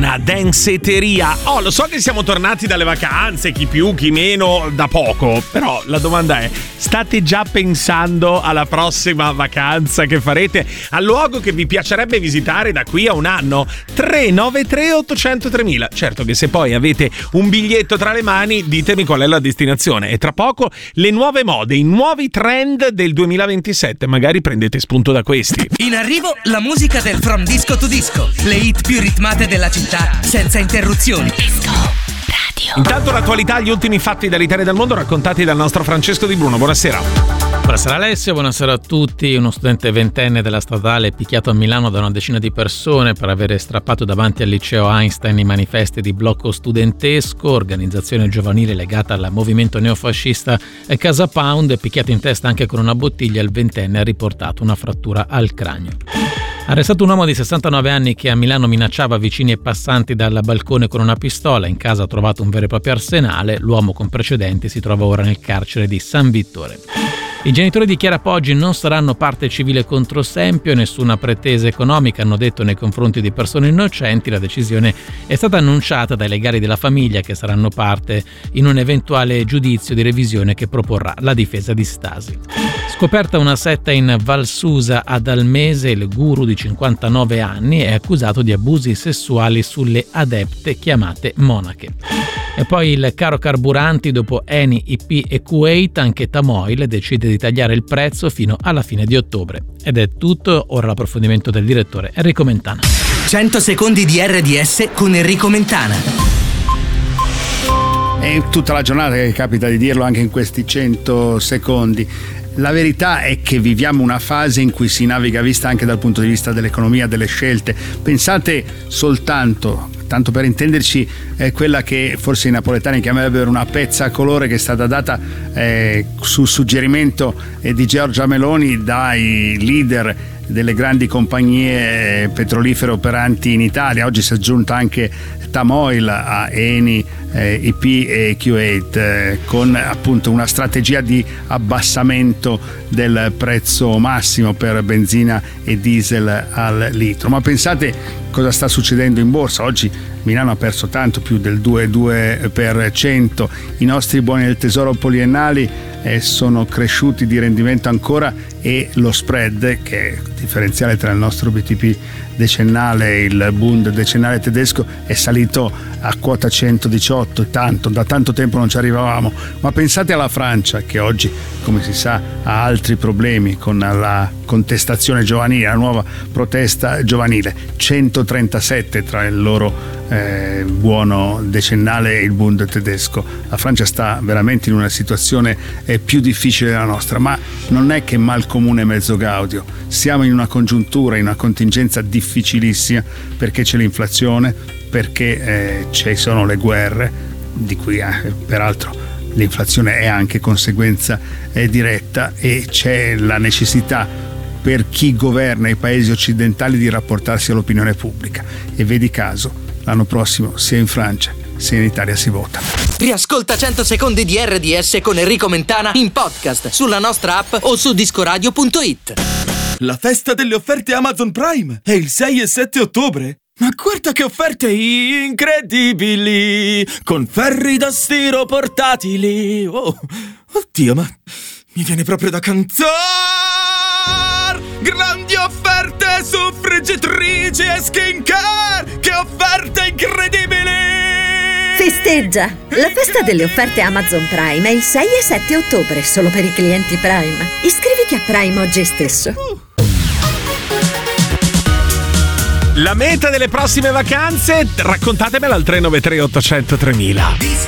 una danceteria. Lo so che siamo tornati dalle vacanze, chi più, chi meno, da poco. Però la domanda è: state già pensando alla prossima vacanza che farete? Al luogo che vi piacerebbe visitare da qui a un anno? 393 800 3000. Certo che se poi avete un biglietto tra le mani, ditemi qual è la destinazione. E tra poco le nuove mode, i nuovi trend del 2027. Magari prendete spunto da questi. In arrivo la musica del From Disco to Disco. Le hit più ritmate della città, senza interruzioni. Disco Radio. Intanto l'attualità, gli ultimi fatti dall'Italia e dal mondo raccontati dal nostro Francesco Di Bruno. Buonasera. Buonasera Alessio, buonasera a tutti. Uno studente ventenne della statale è picchiato a Milano da una decina di persone per avere strappato davanti al liceo Einstein i manifesti di blocco studentesco, organizzazione giovanile legata al movimento neofascista Casa Pound. Picchiato in testa anche con una bottiglia, il ventenne ha riportato una frattura al cranio. Arrestato un uomo di 69 anni che a Milano minacciava vicini e passanti dal balcone con una pistola. In casa ha trovato un vero e proprio arsenale. L'uomo con precedenti si trova ora nel carcere di San Vittore. I genitori di Chiara Poggi non saranno parte civile contro Sempio, nessuna pretesa economica, hanno detto, nei confronti di persone innocenti. La decisione è stata annunciata dai legali della famiglia, che saranno parte in un eventuale giudizio di revisione che proporrà la difesa di Stasi. Scoperta una setta in Valsusa ad Almese, il guru di 59 anni è accusato di abusi sessuali sulle adepte chiamate monache. E poi il caro carburanti, dopo Eni, IP e Kuwait, anche Tamoil decide di tagliare il prezzo fino alla fine di ottobre. Ed è tutto, ora l'approfondimento del direttore Enrico Mentana. 100 secondi di RDS con Enrico Mentana. È tutta la giornata che capita di dirlo, anche in questi 100 secondi. La verità è che viviamo una fase in cui si naviga vista anche dal punto di vista dell'economia, delle scelte. Pensate soltanto, tanto per intenderci, quella che forse i napoletani chiamerebbero una pezza a colore, che è stata data su suggerimento di Giorgia Meloni dai leader delle grandi compagnie petrolifere operanti in Italia. Oggi si è aggiunta anche Tamoil a Eni, IP e Kuwait, con appunto una strategia di abbassamento del prezzo massimo per benzina e diesel al litro. Ma pensate cosa sta succedendo in borsa. Oggi Milano ha perso tanto, più del 2,2%. I nostri buoni del tesoro poliennali sono cresciuti di rendimento ancora, e lo spread, che è il differenziale tra il nostro BTP decennale e il Bund decennale tedesco, è salito a quota 118. Da tanto tempo non ci arrivavamo. Ma pensate alla Francia, che oggi, come si sa, ha altri problemi con la contestazione giovanile, la nuova protesta giovanile. 137 tra il loro buono decennale e il Bund tedesco. La Francia sta veramente in una situazione più difficile della nostra, ma non è che mal comune mezzo gaudio. Siamo in una congiuntura, in una contingenza difficilissima, perché c'è l'inflazione, perché ci sono le guerre, di cui peraltro l'inflazione è anche conseguenza diretta, e c'è la necessità per chi governa i paesi occidentali di rapportarsi all'opinione pubblica. E vedi caso, l'anno prossimo sia in Francia sia in Italia si vota. Riascolta 100 secondi di RDS con Enrico Mentana in podcast sulla nostra app o su discoradio.it. La festa delle offerte Amazon Prime è il 6 e 7 ottobre. Ma guarda che offerte incredibili, con ferri da stiro portatili. Oh, oddio, ma mi viene proprio da cantare. Grandi offerte su friggitrici e skincare. Che offerte incredibili! Festeggia! La festa delle offerte Amazon Prime è il 6 e 7 ottobre, solo per i clienti Prime. Iscriviti a Prime oggi stesso. La meta delle prossime vacanze, raccontatemela al 393 800 3000.